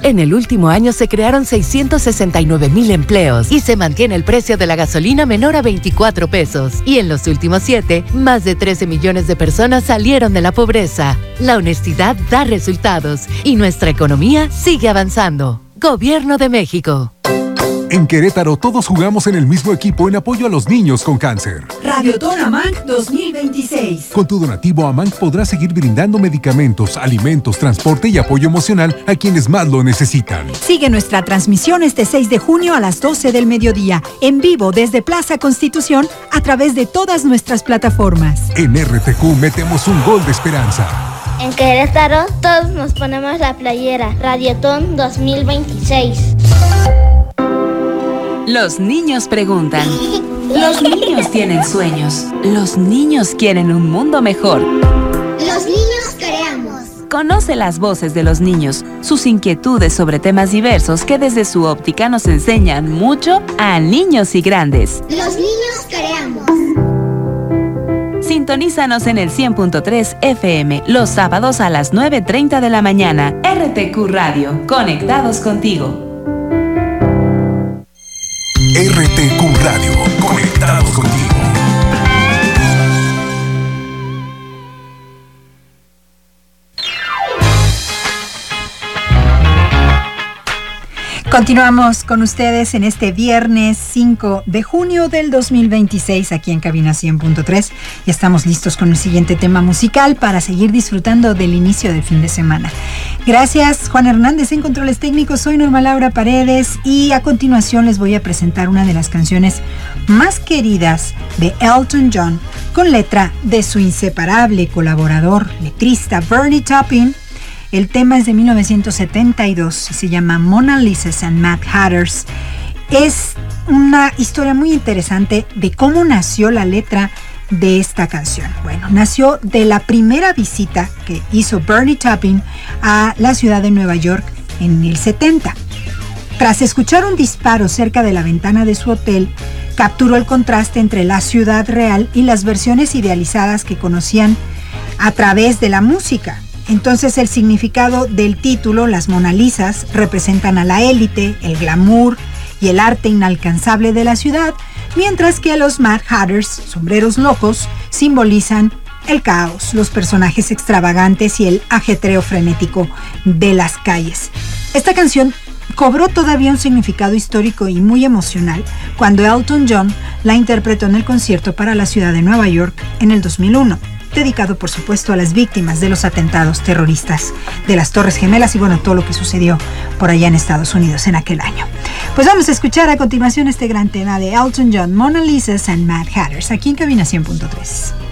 En el último año se crearon 669,000 empleos y se mantiene el precio de la gasolina menor a 24 pesos. Y en los últimos 7, más de 13 millones de personas salieron de la pobreza. La honestidad da resultados y nuestra economía sigue avanzando. Gobierno de México. En Querétaro todos jugamos en el mismo equipo en apoyo a los niños con cáncer. Radiotón AMANC 2026. Con tu donativo AMANC podrás seguir brindando medicamentos, alimentos, transporte y apoyo emocional a quienes más lo necesitan. Sigue nuestra transmisión este 6 de junio a las 12 del mediodía, en vivo desde Plaza Constitución a través de todas nuestras plataformas. En RTQ metemos un gol de esperanza. En Querétaro todos nos ponemos la playera. Radiotón 2026. Los niños preguntan. Los niños tienen sueños. Los niños quieren un mundo mejor. Los niños creamos. Conoce las voces de los niños, sus inquietudes sobre temas diversos que desde su óptica nos enseñan mucho a niños y grandes. Los niños creamos. Sintonízanos en el 100.3 FM los sábados a las 9:30 de la mañana. RTQ Radio, conectados contigo. RTQ Radio, conectados contigo. Continuamos con ustedes en este viernes 5 de junio del 2026 aquí en Cabina 100.3 y estamos listos con el siguiente tema musical para seguir disfrutando del inicio del fin de semana. Gracias Juan Hernández en controles técnicos, soy Norma Laura Paredes y a continuación les voy a presentar una de las canciones más queridas de Elton John con letra de su inseparable colaborador, letrista Bernie Taupin. El tema es de 1972 y se llama Mona Lisa's and Mad Hatters. Es una historia muy interesante de cómo nació la letra de esta canción. Bueno, nació de la primera visita que hizo Bernie Taupin a la ciudad de Nueva York en el 70. Tras escuchar un disparo cerca de la ventana de su hotel, capturó el contraste entre la ciudad real y las versiones idealizadas que conocían a través de la música. Entonces el significado del título, las Mona Lisas, representan a la élite, el glamour y el arte inalcanzable de la ciudad, mientras que a los Mad Hatters, sombreros locos, simbolizan el caos, los personajes extravagantes y el ajetreo frenético de las calles. Esta canción cobró todavía un significado histórico y muy emocional cuando Elton John la interpretó en el concierto para la ciudad de Nueva York en el 2001. Dedicado por supuesto a las víctimas de los atentados terroristas de las Torres Gemelas y bueno, todo lo que sucedió por allá en Estados Unidos en aquel año. Pues vamos a escuchar a continuación este gran tema de Elton John, Mona Lisa's and Mad Hatters, aquí en Cabina 100.3.